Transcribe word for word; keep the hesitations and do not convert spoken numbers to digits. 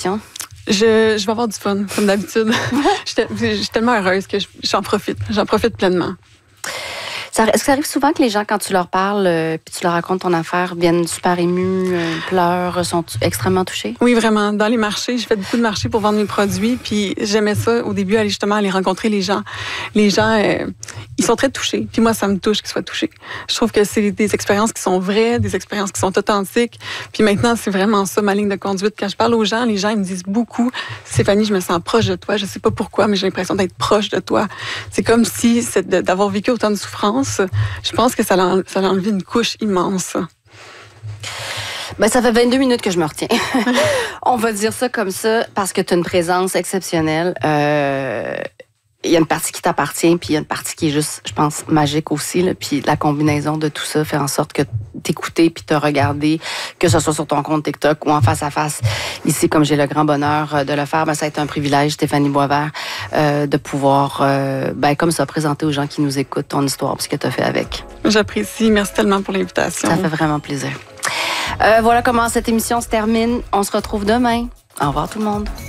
l'invitation? Je, je vais avoir du fun, comme d'habitude. Je suis tellement heureuse que j'en profite. J'en profite pleinement. Ça, est-ce que ça arrive souvent que les gens, quand tu leur parles euh, puis tu leur racontes ton affaire, viennent super émus, euh, pleurent, sont extrêmement touchés? Oui, vraiment. Dans les marchés, j'ai fait beaucoup de marchés pour vendre mes produits. Puis j'aimais ça au début, aller justement aller rencontrer les gens. Les gens, euh, ils sont très touchés. Puis moi, ça me touche qu'ils soient touchés. Je trouve que c'est des expériences qui sont vraies, des expériences qui sont authentiques. Puis maintenant, c'est vraiment ça ma ligne de conduite. Quand je parle aux gens, les gens ils me disent beaucoup, Stéphanie, je me sens proche de toi. Je sais pas pourquoi, mais j'ai l'impression d'être proche de toi. C'est comme si c'est d'avoir vécu autant de souffrance. Je pense que ça a, ça a enlevé une couche immense. Ben, ça fait vingt-deux minutes que je me retiens. On va dire ça comme ça parce que tu as une présence exceptionnelle. Euh, il y a une partie qui t'appartient, puis il y a une partie qui est juste, je pense, magique aussi. Là, puis la combinaison de tout ça fait en sorte que t'écouter puis te regarder, que ce soit sur ton compte TikTok ou en face à face. Ici, comme j'ai le grand bonheur de le faire, ben, ça a été un privilège, Stéphanie Boisvert, euh, de pouvoir, euh, ben, comme ça, présenter aux gens qui nous écoutent ton histoire, puis ce que tu as fait avec. J'apprécie. Merci tellement pour l'invitation. Ça fait vraiment plaisir. Euh, voilà comment cette émission se termine. On se retrouve demain. Au revoir tout le monde.